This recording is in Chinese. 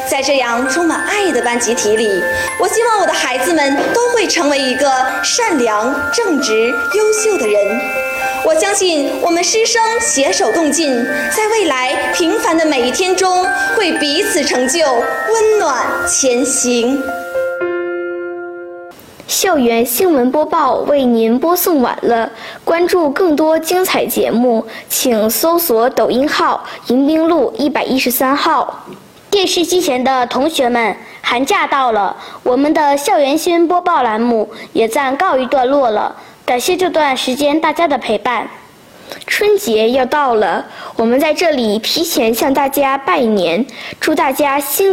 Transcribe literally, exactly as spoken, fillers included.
在这样充满爱的班集体里，我希望我的孩子们都会成为一个善良、正直、优秀的人。我相信我们师生携手共进，在未来平凡的每一天中，会彼此成就，温暖前行。 校园新闻播报为您播送完了，关注更多精彩节目，请搜索抖音号迎宾路一百一十三号。 电视机前的同学们，寒假到了，我们的校园新闻播报栏目也暂告一段落了。感谢这段时间大家的陪伴。 春节要到了，我们在这里提前向大家拜年，祝大家新